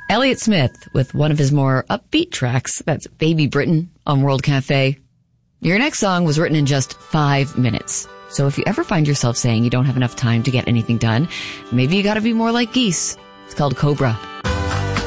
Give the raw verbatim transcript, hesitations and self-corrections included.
Elliott Smith with one of his more upbeat tracks. That's Baby Britain on World Cafe. Your next song was written in just five minutes. So if you ever find yourself saying you don't have enough time to get anything done, maybe you gotta be more like Geese. It's called Cobra.